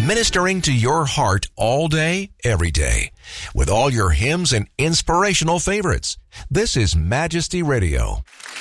ministering to your heart all day, every day, with all your hymns and inspirational favorites. This is Majesty Radio.